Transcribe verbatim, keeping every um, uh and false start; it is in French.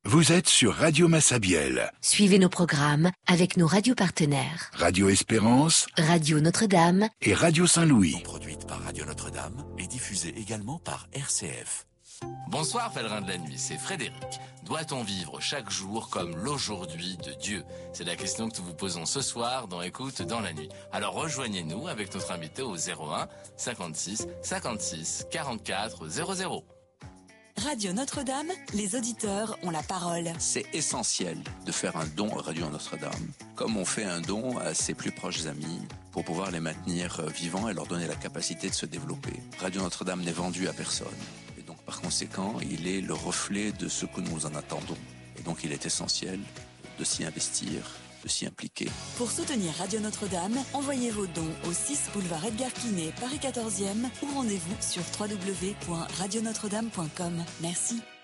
Vous êtes sur Radio Massabielle. Suivez nos programmes avec nos radios partenaires. Radio Espérance, Radio Notre-Dame et Radio Saint-Louis. Produite par Radio Notre-Dame et diffusée également par R C F. Bonsoir pèlerins de la nuit, c'est Frédéric. Doit-on vivre chaque jour comme l'aujourd'hui de Dieu? C'est la question que nous vous posons ce soir dans Écoute dans la nuit. Alors rejoignez-nous avec notre invité au zéro un cinquante-six cinquante-six quarante-quatre zéro zéro. Radio Notre-Dame, les auditeurs ont la parole. C'est essentiel de faire un don à Radio Notre-Dame, comme on fait un don à ses plus proches amis, pour pouvoir les maintenir vivants et leur donner la capacité de se développer. Radio Notre-Dame n'est vendue à personne. Et donc, par conséquent, il est le reflet de ce que nous en attendons. Et donc, il est essentiel de s'y investir, de s'y impliquer. Pour soutenir Radio Notre-Dame, envoyez vos dons au six boulevard Edgar Quinet, Paris quatorzième ou rendez-vous sur w w w point radio notre dame point com. Merci.